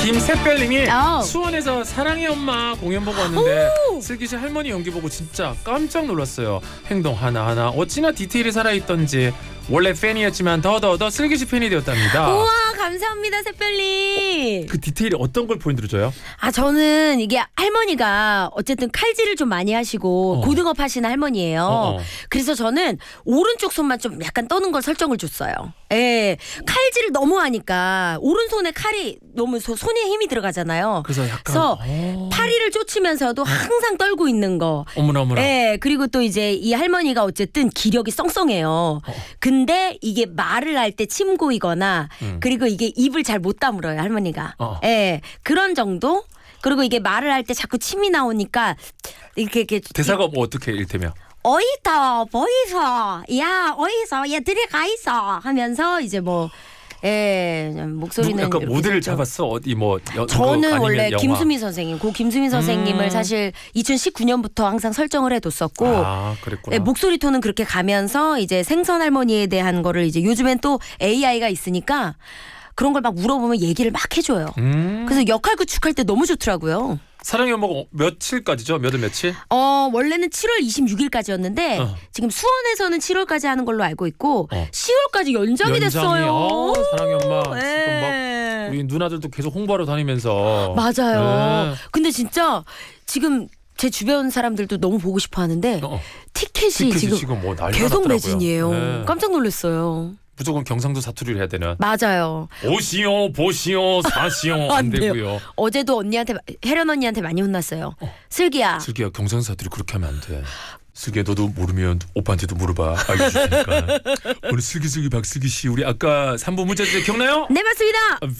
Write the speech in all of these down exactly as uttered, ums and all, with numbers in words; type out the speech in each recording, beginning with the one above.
김샛별님이 어. 수원에서 사랑의 엄마 공연 보고 왔는데 슬기씨 할머니 연기 보고 진짜 깜짝 놀랐어요. 행동 하나하나 어찌나 디테일이 살아있던지. 원래 팬이었지만 더더더 슬기씨 팬이 되었답니다. 우와, 감사합니다, 샛별님. 그 디테일이 어떤 걸 포인트로 줘요? 아, 저는 이게 할머니가 어쨌든 칼질을 좀 많이 하시고 어. 고등어 파시는 할머니예요. 어, 어. 그래서 저는 오른쪽 손만 좀 약간 떠는 걸 설정을 줬어요. 예, 칼질을 너무 하니까 오른손에 칼이 너무 소, 손에 힘이 들어가잖아요. 그래서 약간 그래서 어. 파리를 쫓으면서도 항상 떨고 있는 거. 어머나 어머나. 예, 그리고 또 이제 이 할머니가 어쨌든 기력이 썽썽해요. 어. 근데 이게 말을 할 때 침 고이거나 음. 그리고 이게 입을 잘 못 다물어요, 할머니가. 어. 예, 그런 정도? 그리고 이게 말을 할 때 자꾸 침이 나오니까 이렇게 이렇게 대사가 뭐 어떻게 이를테면 어이다 보이소, 야 어이소, 얘들이 가 있어 하면서 이제 뭐 예, 목소리는 누구 약간 이렇게 모델을 좀- 잡았어? 어디 뭐 여, 저는 그거 아니면 원래 영화? 김수미 선생님, 고 김수미 선생님을 음. 사실 이천십구 년부터 항상 설정을 해뒀었고 아 그랬구나. 예, 목소리 톤은 그렇게 가면서 이제 생선 할머니에 대한 거를 이제 요즘엔 또 에이아이가 있으니까 그런 걸 막 물어보면 얘기를 막 해줘요. 음. 그래서 역할 구축할 때 너무 좋더라고요. 사랑의 엄마가 며칠까지죠? 몇월 며칠? 어, 원래는 칠월 이십육일까지였는데 어. 지금 수원에서는 칠월까지 하는 걸로 알고 있고 어. 시월까지 연장이, 됐어요. 어, 사랑의 엄마. 네. 지금 막 우리 누나들도 계속 홍보하러 다니면서. 맞아요. 네. 근데 진짜 지금 제 주변 사람들도 너무 보고 싶어 하는데 어. 티켓이, 티켓이 지금, 지금 뭐 난리가 계속 났더라고요. 매진이에요. 네. 깜짝 놀랐어요. 무조건 경상도 사투리를 해야 되는. 맞아요. 오시오 보시오 사시오 안 돼요. 되고요. 어제도 언니한테 혜련 언니한테 많이 혼났어요. 어. 슬기야. 슬기야 경상도 사투리 그렇게 하면 안 돼. 슬기야 너도 모르면 오빠한테도 물어봐. 알려줄 테니까. 오늘 슬기슬기 박슬기 씨 우리 아까 삼 부 문자 주제 기억나요? 네, 맞습니다.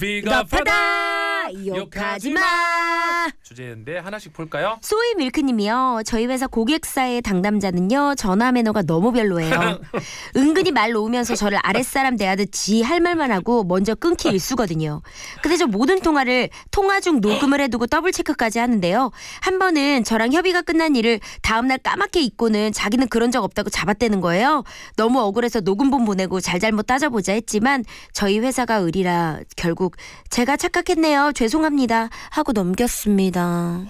비겁하다 욕하지 마. 주제인데 하나씩 볼까요? 소이 밀크님이요. 저희 회사 고객사의 당담자는요. 전화 매너가 너무 별로예요. 은근히 말 놓으면서 저를 아랫사람 대하듯 지 할 말만 하고 먼저 끊기 일쑤거든요. 근데 저 모든 통화를 통화 중 녹음을 해두고 더블 체크까지 하는데요. 한 번은 저랑 협의가 끝난 일을 다음날 까맣게 잊고는 자기는 그런 적 없다고 잡아떼는 거예요. 너무 억울해서 녹음본 보내고 잘잘못 따져보자 했지만 저희 회사가 의리라 결국 제가 착각했네요. 죄송합니다. 하고 넘겼습니다.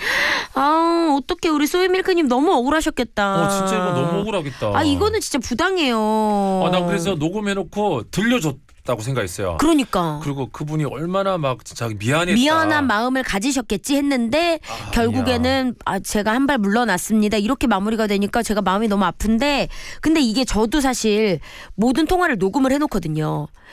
아, 어떡해. 우리 소이밀크님 너무 억울하셨겠다. 어 진짜 이거 너무 억울하겠다. 아, 이거는 진짜 부당해요. 아, 난 그래서 녹음해놓고 들려줬다고 생각했어요. 그러니까. 그리고 그분이 얼마나 막 진짜 미안했다. 미안한 마음을 가지셨겠지 했는데 아, 결국에는 아, 제가 한 발 물러났습니다. 이렇게 마무리가 되니까 제가 마음이 너무 아픈데 근데 이게 저도 사실 모든 통화를 녹음을 해놓거든요.